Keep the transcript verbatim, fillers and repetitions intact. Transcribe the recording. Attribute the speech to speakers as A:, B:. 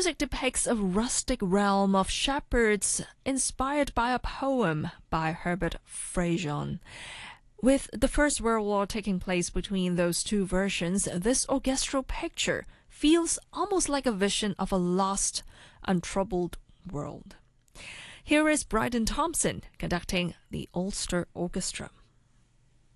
A: music depicts a rustic realm of shepherds inspired by a poem by Herbert Freyjon. With the First World War taking place between those two versions, this orchestral picture feels almost like a vision of a lost, untroubled world. Here is Bryden Thompson conducting the Ulster Orchestra.